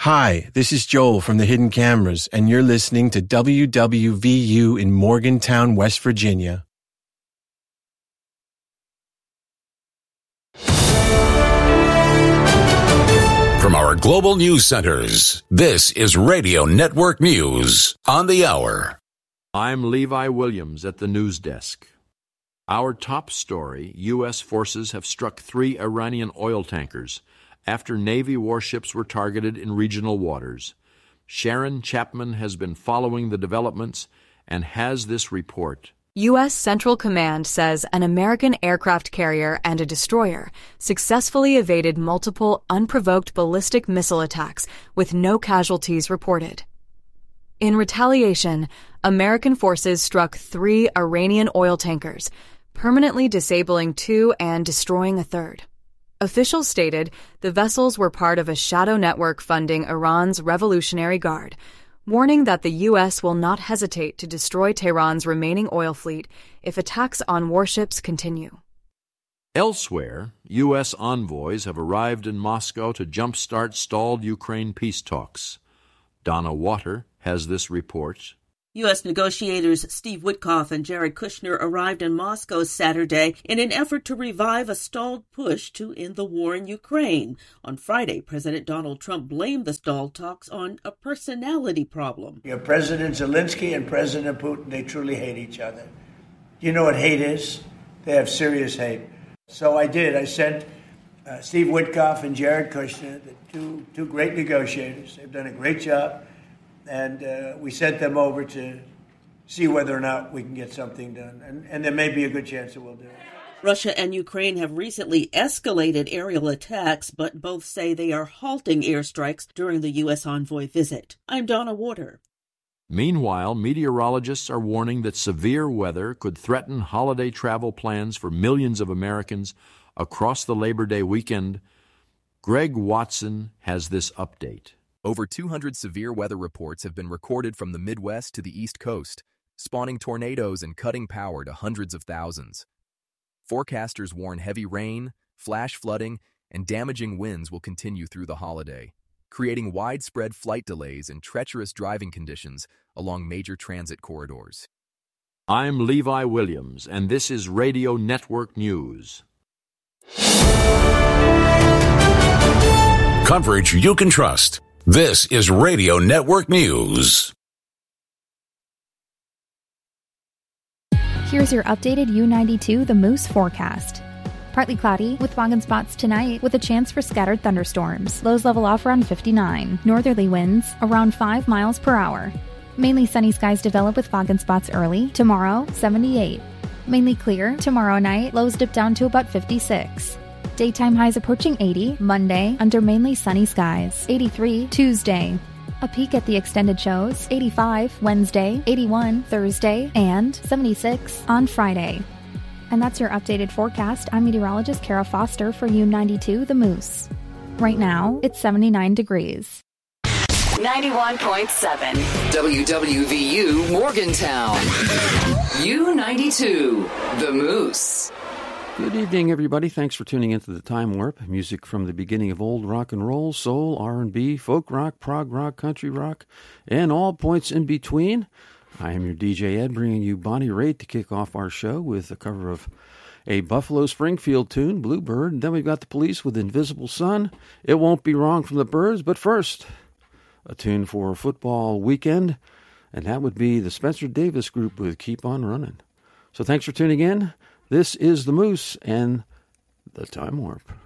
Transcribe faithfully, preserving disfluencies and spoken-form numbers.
Hi, this is Joel from the Hidden Cameras, and you're listening to W W V U in Morgantown, West Virginia. From our global news centers, this is Radio Network News on the hour. I'm Levi Williams at the news desk. Our top story, U S forces have struck three Iranian oil tankers after Navy warships were targeted in regional waters. Sharon Chapman has been following the developments and has this report. U S Central Command says an American aircraft carrier and a destroyer successfully evaded multiple unprovoked ballistic missile attacks with no casualties reported. In retaliation, American forces struck three Iranian oil tankers, permanently disabling two and destroying a third. Officials stated the vessels were part of a shadow network funding Iran's Revolutionary Guard, warning that the U S will not hesitate to destroy Tehran's remaining oil fleet if attacks on warships continue. Elsewhere, U S envoys have arrived in Moscow to jumpstart stalled Ukraine peace talks. Donna Water has this report. U S negotiators Steve Witkoff and Jared Kushner arrived in Moscow Saturday in an effort to revive a stalled push to end the war in Ukraine. On Friday, President Donald Trump blamed the stalled talks on a personality problem. You have President Zelensky and President Putin, they truly hate each other. You know what hate is? They have serious hate. So I did. I sent uh, Steve Witkoff and Jared Kushner, the two, two great negotiators. They've done a great job. And uh, we sent them over to see whether or not we can get something done. And, and there may be a good chance that we'll do it. Russia and Ukraine have recently escalated aerial attacks, but both say they are halting airstrikes during the U S envoy visit. I'm Donna Water. Meanwhile, meteorologists are warning that severe weather could threaten holiday travel plans for millions of Americans across the Labor Day weekend. Greg Watson has this update. Over two hundred severe weather reports have been recorded from the Midwest to the East Coast, spawning tornadoes and cutting power to hundreds of thousands. Forecasters warn heavy rain, flash flooding, and damaging winds will continue through the holiday, creating widespread flight delays and treacherous driving conditions along major transit corridors. I'm Levi Williams, and this is Radio Network News. Coverage you can trust. This is Radio Network News. Here's your updated U ninety-two The Moose forecast. Partly cloudy, with fog and spots tonight, with a chance for scattered thunderstorms. Lows level off around fifty-nine. Northerly winds around five miles per hour. Mainly sunny skies develop with fog and spots early. Tomorrow, seventy-eight. Mainly clear. Tomorrow night, lows dip down to about fifty-six. Daytime highs approaching eighty, Monday, under mainly sunny skies. eighty-three, Tuesday. A peek at the extended shows, eighty-five, Wednesday, eighty-one, Thursday, and seventy-six on Friday. And that's your updated forecast. I'm meteorologist Kara Foster for U ninety-two The Moose. Right now, it's seventy-nine degrees. ninety-one point seven W W V U Morgantown. U ninety-two The Moose. Good evening, everybody. Thanks for tuning into the Time Warp. Music from the beginning of old rock and roll, soul, R and B, folk rock, prog rock, country rock, and all points in between. I am your D J Ed, bringing you Bonnie Raitt to kick off our show with a cover of a Buffalo Springfield tune, Bluebird. And then we've got the Police with Invisible Sun. It Won't Be Wrong from the Byrds. But first, a tune for football weekend, and that would be the Spencer Davis Group with Keep On Running. So thanks for tuning in. This is The Moose and the Time Warp.